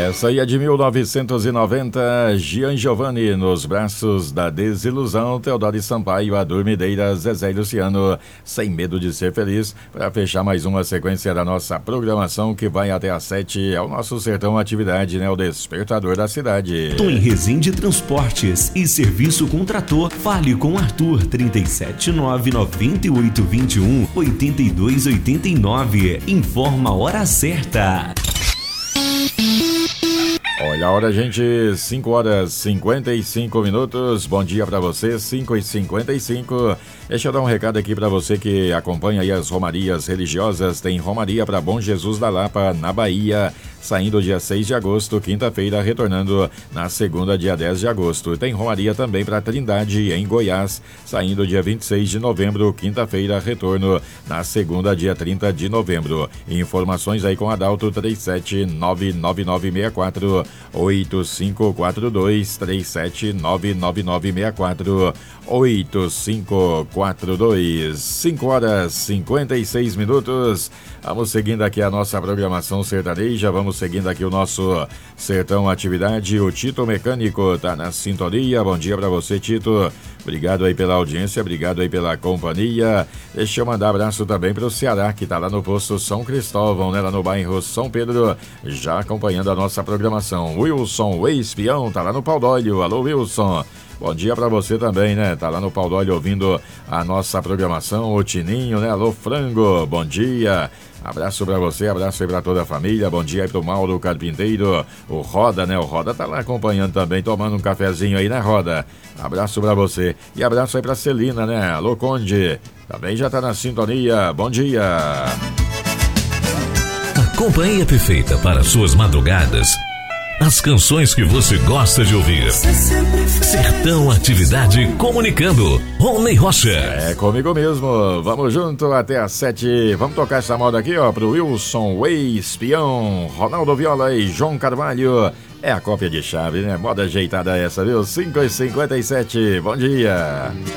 Essa aí é de 1990, Gian Giovanni, Nos Braços da Desilusão, Teodoro Sampaio, A Dormideira, Zezé e Luciano, Sem Medo de Ser Feliz, para fechar mais uma sequência da nossa programação que vai até às 7, é o nosso Sertão Atividade, né? O despertador da cidade. Tom Resende Transportes e Serviço com Trator, fale com Arthur, 379-9821-8289, informa a hora certa. Olha a hora, gente, 5 horas 55 minutos. Bom dia pra você, 5h55. Deixa eu dar um recado aqui pra você que acompanha aí as romarias religiosas. Tem romaria pra Bom Jesus da Lapa, na Bahia, saindo dia 6 de agosto, quinta-feira, retornando na segunda, dia 10 de agosto. Tem romaria também pra Trindade, em Goiás, saindo dia 26 de novembro, quinta-feira, retorno na segunda, dia 30 de novembro. Informações aí com Adalto, 3799964-8542, 3799964-8542. 5 horas 56 minutos. Vamos seguindo aqui a nossa programação sertaneja, vamos seguindo aqui o nosso Sertão Atividade. O Tito Mecânico tá na sintonia. Bom dia pra você, Tito. Obrigado aí pela audiência, obrigado aí pela companhia. Deixa eu mandar abraço também pro Ceará, que tá lá no posto São Cristóvão, né? Lá no bairro São Pedro, já acompanhando a nossa programação. Wilson, o espião, tá lá no Pau d'Óleo. Alô, Wilson. Bom dia pra você também, né? Tá lá no Pau d'Óleo ouvindo a nossa programação. O Tininho, né? Alô, Frango, bom dia. Abraço pra você, abraço aí pra toda a família. Bom dia aí pro Mauro Carpinteiro. O Roda, né? O Roda tá lá acompanhando também, tomando um cafezinho aí, né, Roda? Abraço pra você. E abraço aí pra Celina, né? Alô, Conde. Também já tá na sintonia. Bom dia. A companhia perfeita para suas madrugadas. As canções que você gosta de ouvir. Sertão Atividade comunicando. Rony Rocha. É comigo mesmo. Vamos junto até às 7. Vamos tocar essa moda aqui, ó, pro Wilson, o espião, Ronaldo Viola e João Carvalho. É a cópia de chave, né? Moda ajeitada essa, viu? 5h57. Bom dia.